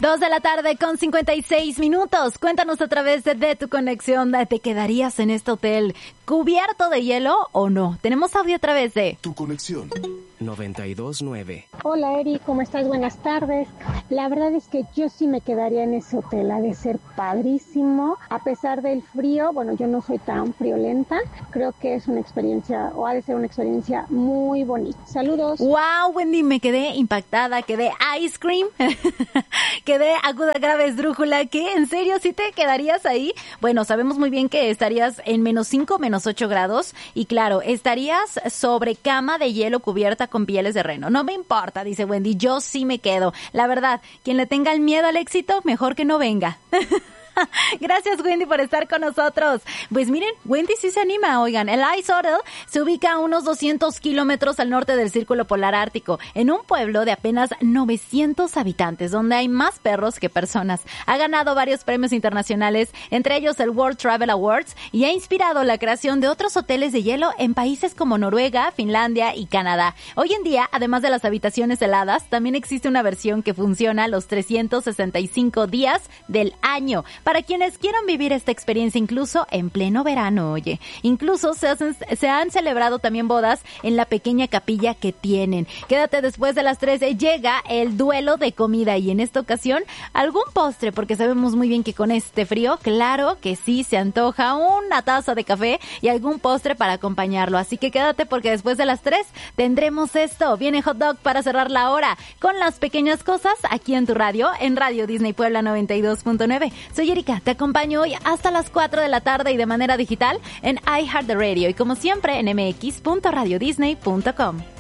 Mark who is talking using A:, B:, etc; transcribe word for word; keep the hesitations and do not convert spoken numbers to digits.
A: Dos de la tarde con cincuenta y seis minutos. Cuéntanos a través de, de tu conexión. ¿Te quedarías en este hotel cubierto de hielo o no? Tenemos audio a través de
B: tu conexión
C: noventa y dos nueve.
D: Hola Eri, ¿cómo estás? Buenas tardes. La verdad es que yo sí me quedaría en ese hotel. Ha de ser padrísimo. A pesar del frío, bueno, yo no soy tan friolenta. Creo que es una experiencia, o ha de ser una experiencia muy bonita. Saludos.
A: Wow, Wendy, me quedé impactada. Quedé ice cream. Quedé aguda, grave, esdrújula. ¿Qué? ¿En serio sí te quedarías ahí? Bueno, sabemos muy bien que estarías en menos cinco, menos ocho grados. Y claro, estarías sobre cama de hielo cubierta con pieles de reno. No me importa, dice Wendy, yo sí me quedo. La verdad, quien le tenga el miedo al éxito, mejor que no venga. Gracias, Wendy, por estar con nosotros. Pues miren, Wendy sí se anima, oigan. El Ice Hotel se ubica a unos doscientos kilómetros al norte del Círculo Polar Ártico, en un pueblo de apenas novecientos habitantes, donde hay más perros que personas. Ha ganado varios premios internacionales, entre ellos el World Travel Awards, y ha inspirado la creación de otros hoteles de hielo en países como Noruega, Finlandia y Canadá. Hoy en día, además de las habitaciones heladas, también existe una versión que funciona los trescientos sesenta y cinco días del año, para quienes quieran vivir esta experiencia incluso en pleno verano, oye. Incluso se, hacen, se han celebrado también bodas en la pequeña capilla que tienen. Quédate, después de las trece llega el duelo de comida y en esta ocasión algún postre, porque sabemos muy bien que con este frío, claro que sí se antoja una taza de café y algún postre para acompañarlo. Así que quédate, porque después de las tres tendremos esto. Viene Hot Dog para cerrar la hora con las pequeñas cosas aquí en tu radio, en Radio Disney Puebla noventa y dos punto nueve. Soy Erika, te acompaño hoy hasta las cuatro de la tarde y de manera digital en iHeartRadio y como siempre en m x punto radio disney punto com.